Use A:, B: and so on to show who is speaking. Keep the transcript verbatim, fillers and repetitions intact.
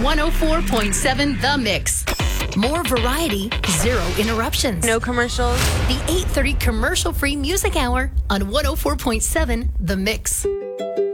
A: one oh four point seven The Mix. More variety, zero interruptions.
B: No commercials.
A: The eight thirty commercial-free music hour on one oh four point seven The Mix.